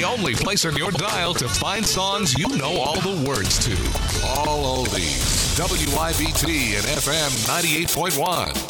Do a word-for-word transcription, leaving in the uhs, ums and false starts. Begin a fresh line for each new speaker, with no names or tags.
only place on your dial to find songs you know all the words to. All oldies. W I B T and F M ninety-eight point one.